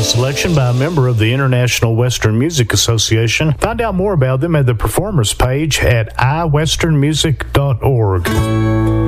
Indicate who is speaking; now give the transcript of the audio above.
Speaker 1: selection by a member of the International Western Music Association. Find out more about them at the performers page at iwesternmusic.org.